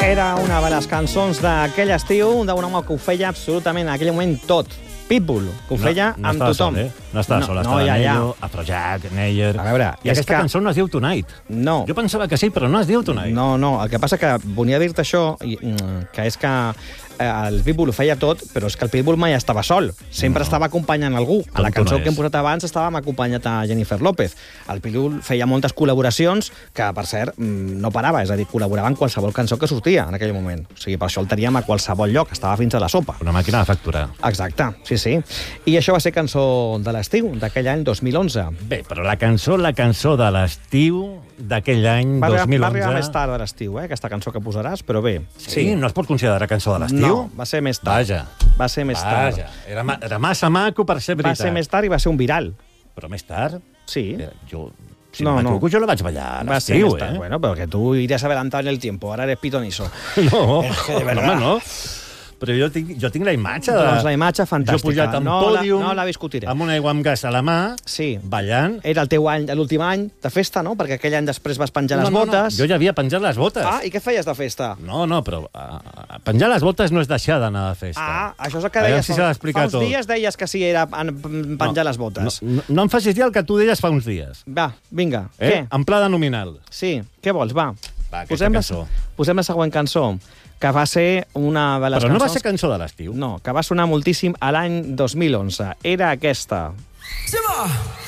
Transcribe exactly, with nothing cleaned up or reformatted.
Era una de les cançons d'aquell estiu d'un home que ho feia absolutament en aquell moment tot. Pitbull, que ho feia no, no amb tothom. Sol, eh? No estava No, sol, no, estava ja, ja. Nello, Afrojack, Neyer... A veure, I és aquesta que- cançó no es diu Tonight. No. Jo pensava que sí, però no es diu Tonight. No, no, el que passa que volia dir-te això, i, mm, que és que eh, el Pitbull ho feia tot, però és que el Pitbull mai estava sol. Sempre No. estava acompanyant algú. A la Tonto cançó no que hem és. posat abans estàvem acompanyat a Jennifer López. El Pitbull feia moltes col·laboracions que, per cert, mm, no parava. És a dir, col·laborava en qualsevol cançó que sortia en aquell moment. O sigui, per això el teníem a qualsevol lloc. Estava fins a la sopa. Una màquina de facturar. Exacte, sí, sí. I això va ser cançó de l'estiu, d'aquell any dos mil onze. Bé, però la cançó, la cançó de l'estiu d'aquell any Va, dos arribar- mil va onze... arribar més tard de l'estiu, eh, aquesta cançó que posaràs, però bé. Sí, no es pot considerar cançó de l'estiu? No, va ser més tard. Vaja. Va ser més tard. Vaja. Era, ma era massa maco per ser Va veritat. ser més tard i va ser un viral. Però més tard? Sí. Eh, Jo, si No, no no. m'equivoco, jo la vaig ballar a Va ser l'estiu, més tard. eh? Bueno, pero que tú irías adelantado en el tiempo. Ahora eres pitoniso. No, És que de no, verdad. home, no. Però jo tinc, jo tinc la imatge de... Doncs la imatge fantàstica. Jo pujat en No la- pòdium, no la discutiré. amb una aigua amb gas a la mà, Sí. ballant... Era el teu any, l'últim any de festa, no? Perquè aquell any després vas penjar les no, no, botes. No, jo ja havia penjat les botes. Ah, i què feies de festa? No, no, però uh, penjar les botes no és deixar d'anar de festa. Ah, això és el que Aviam deies. si s'ha d'explicar fa uns tot. dies deies que sí, era en- penjar les botes. No, no, no em facis dir el que tu deies fa uns dies. Va, vinga. Eh? Què? En pla de nominal. Sí, què vols? Va. Va, aquesta posem, cançó. La, posem la següent cançó, que va ser una de les Però no cançons... va ser cançó de l'estiu. No, que va sonar moltíssim a l'any dos mil onze. Era aquesta. Se va!